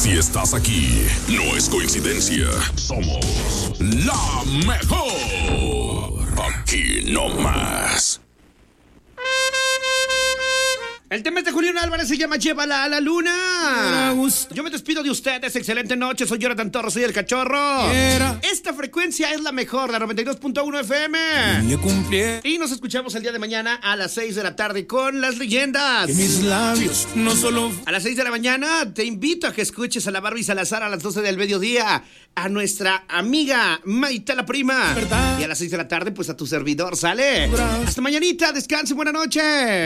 Si estás aquí, no es coincidencia. Somos la mejor. Aquí no más. El tema es de Julián Álvarez, se llama Llévala a la Luna. Yo me despido de ustedes, excelente noche, soy Jonathan Torres, soy el Cachorro. Esta frecuencia es la mejor, la 92.1 FM. Y nos escuchamos el día de mañana a las 6 de la tarde con Las Leyendas. Que mis labios no solo... A las 6 de la mañana te invito a que escuches a la Barbie Salazar a las 12 del mediodía, a nuestra amiga Maite la Prima. ¿Verdad? Y a las 6 de la tarde, pues a tu servidor, ¿sale? Hasta mañanita, descanse, buena noche.